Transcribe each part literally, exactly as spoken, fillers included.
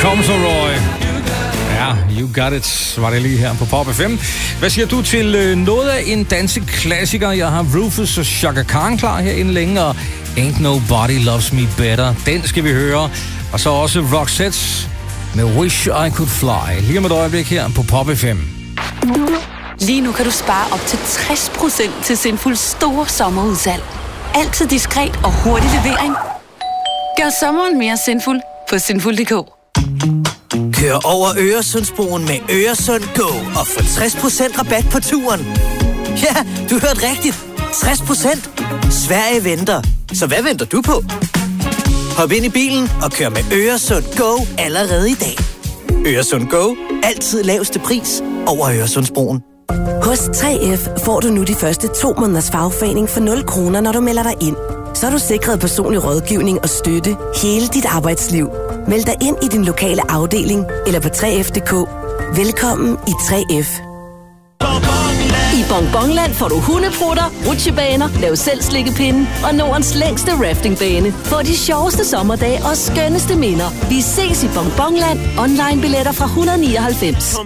Thomas og Roy. Ja, You Got It, var det lige her på Pop F M. Hvad siger du til øh, noget af en danseklassiker? Jeg har Rufus og Chaka Khan klar her inden længe, og Ain't Nobody Loves Me Better. Den skal vi høre. Og så også Roxette med Wish I Could Fly. Lige om et øjeblik her på Pop F M. Lige nu kan du spare op til tres procent til Sinfuls store sommerudsalg. Altid diskret og hurtig levering. Gør sommeren mere sinful på sinful punktum d k. Kør over Øresundsbroen med Øresund Go og få tres procent rabat på turen. Ja, du hørte rigtigt. tres procent. Sverige venter. Så hvad venter du på? Hop ind i bilen og kør med Øresund Go allerede i dag. Øresund Go. Altid laveste pris over Øresundsbroen. Hos tre F får du nu de første to måneders fagforening for nul kroner, når du melder dig ind. Så er du sikret personlig rådgivning og støtte hele dit arbejdsliv. Meld dig ind i din lokale afdeling eller på tre F punktum d k. Velkommen i tre F. I Bonbonland får du hundeprutter, rutsjebaner, lav selv slikkepinde og Nordens længste raftingbane. Få de sjoveste sommerdage og skønneste minder. Vi ses i Bonbonland. Online billetter fra et hundrede og nioghalvfems.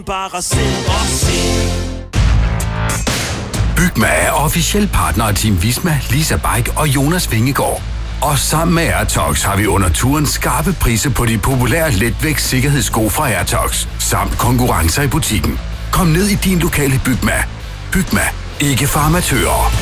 Bygma er officiel partner af Team Visma, Lisa Bike og Jonas Vingegaard. Og sammen med Airtox har vi under turen skarpe priser på de populære letvægts sikkerhedssko fra Airtox, samt konkurrencer i butikken. Kom ned i din lokale Bygma. Bygma. Ikke for amatører.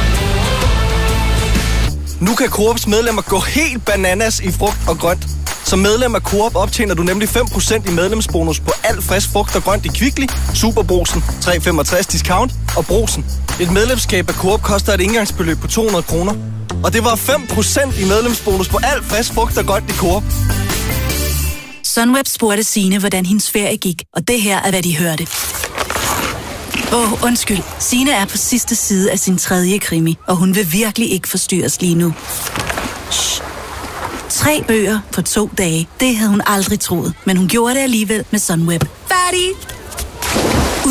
Nu kan Coops medlemmer gå helt bananas i frugt og grønt. Som medlem af Coop optjener du nemlig fem procent i medlemsbonus på alt frisk frugt og grønt i Kvickly, Superbrugsen, tre komma femogtres discount og Brugsen. Et medlemskab af Coop koster et engangsbeløb på to hundrede kroner. Og det var fem procent i medlemsbonus på alt frisk frugt og grønt i Coop. Sunweb spurgte Signe, hvordan hendes ferie gik, og det her er, hvad de hørte. Åh, oh, undskyld. Signe er på sidste side af sin tredje krimi, og hun vil virkelig ikke forstyrres lige nu. Shh. Tre bøger på to dage. Det havde hun aldrig troet, men hun gjorde det alligevel med Sunweb. Færdig!